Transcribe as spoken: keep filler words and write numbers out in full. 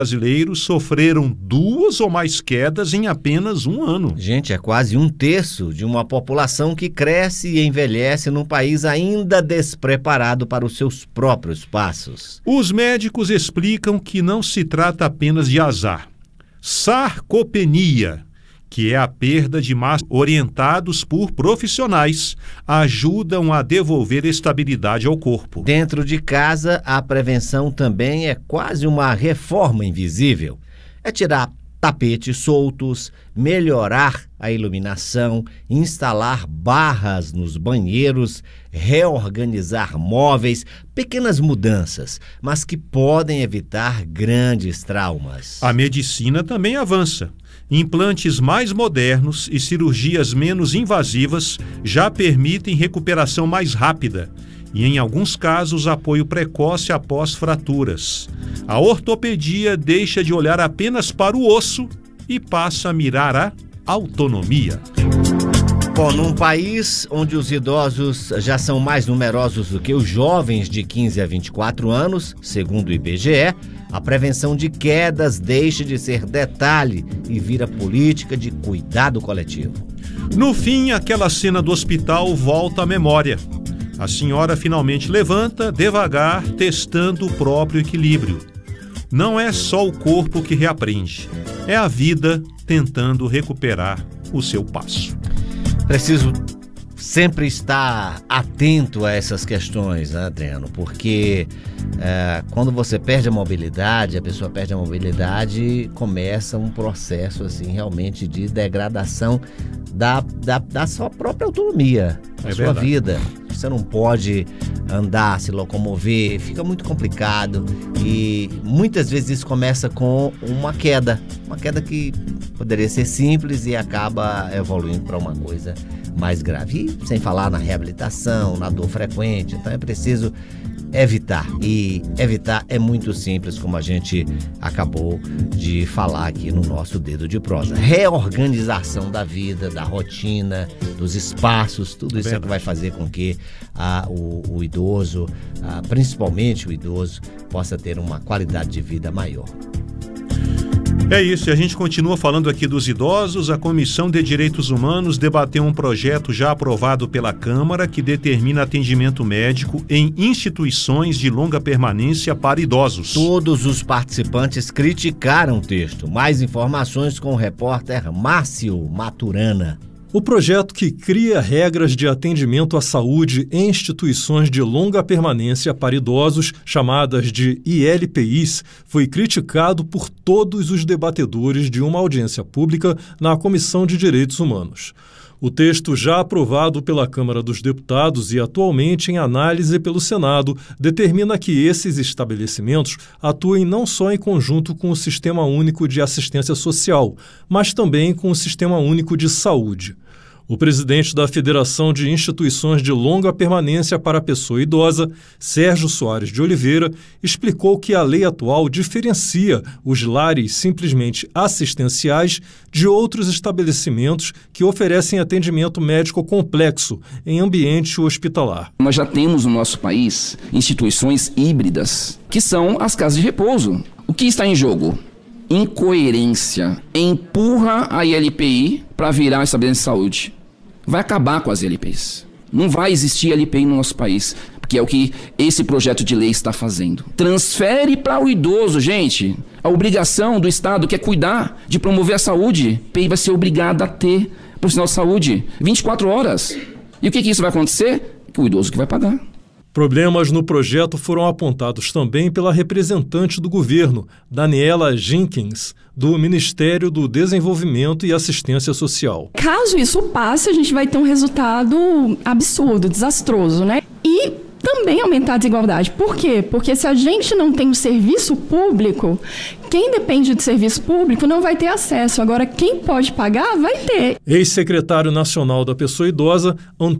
brasileiros sofreram duas ou mais quedas em apenas um ano. Gente, é quase um terço de uma população que cresce e envelhece num país ainda despreparado para os seus próprios passos. Os médicos explicam que não se trata apenas de azar. Sarcopenia, que é a perda de massa, orientados por profissionais, ajudam a devolver estabilidade ao corpo. Dentro de casa, a prevenção também é quase uma reforma invisível. É tirar tapetes soltos, melhorar a iluminação, instalar barras nos banheiros, reorganizar móveis, pequenas mudanças, mas que podem evitar grandes traumas. A medicina também avança. Implantes mais modernos e cirurgias menos invasivas já permitem recuperação mais rápida e, em alguns casos, apoio precoce após fraturas. A ortopedia deixa de olhar apenas para o osso e passa a mirar a autonomia. Bom, num país onde os idosos já são mais numerosos do que os jovens de quinze a vinte e quatro anos, segundo o I B G E, a prevenção de quedas deixa de ser detalhe e vira política de cuidado coletivo. No fim, aquela cena do hospital volta à memória. A senhora finalmente levanta, devagar, testando o próprio equilíbrio. Não é só o corpo que reaprende, é a vida tentando recuperar o seu passo. Preciso sempre estar atento a essas questões, né, Adriano? Porque é, quando você perde a mobilidade, a pessoa perde a mobilidade, começa um processo assim, realmente de degradação da, da, da sua própria autonomia, da é sua verdade. vida. Você não pode andar, se locomover, fica muito complicado e muitas vezes isso começa com uma queda, uma queda que poderia ser simples e acaba evoluindo para uma coisa mais grave. E sem falar na reabilitação, na dor frequente, então é preciso evitar. E evitar é muito simples, como a gente acabou de falar aqui no nosso Dedo de Prosa. Reorganização da vida, da rotina, dos espaços, tudo isso é, é que vai fazer com que ah, o, o idoso, ah, principalmente o idoso, possa ter uma qualidade de vida maior. É isso, e a gente continua falando aqui dos idosos. A Comissão de Direitos Humanos debateu um projeto já aprovado pela Câmara que determina atendimento médico em instituições de longa permanência para idosos. Todos os participantes criticaram o texto. Mais informações com o repórter Márcio Maturana. O projeto que cria regras de atendimento à saúde em instituições de longa permanência para idosos, chamadas de I L P Is, foi criticado por todos os debatedores de uma audiência pública na Comissão de Direitos Humanos. O texto, já aprovado pela Câmara dos Deputados e atualmente em análise pelo Senado, determina que esses estabelecimentos atuem não só em conjunto com o Sistema Único de Assistência Social, mas também com o Sistema Único de Saúde. O presidente da Federação de Instituições de Longa Permanência para a Pessoa Idosa, Sérgio Soares de Oliveira, explicou que a lei atual diferencia os lares simplesmente assistenciais de outros estabelecimentos que oferecem atendimento médico complexo em ambiente hospitalar. Nós já temos no nosso país instituições híbridas, que são as casas de repouso. O que está em jogo? Incoerência. Empurra a I L P I para virar um estabelecimento de saúde. Vai acabar com as I L P Is. Não vai existir I L P I no nosso país, porque é o que esse projeto de lei está fazendo. Transfere para o idoso, gente, a obrigação do Estado, que é cuidar de promover a saúde. A I L P I vai ser obrigada a ter profissional de saúde vinte e quatro horas. E o que, que isso vai acontecer? Que o idoso que vai pagar. Problemas no projeto foram apontados também pela representante do governo, Daniela Jenkins, do Ministério do Desenvolvimento e Assistência Social. Caso isso passe, a gente vai ter um resultado absurdo, desastroso, né? E também aumentar a desigualdade. Por quê? Porque se a gente não tem um serviço público, quem depende de serviço público não vai ter acesso. Agora, quem pode pagar, vai ter. Ex-secretário nacional da Pessoa Idosa,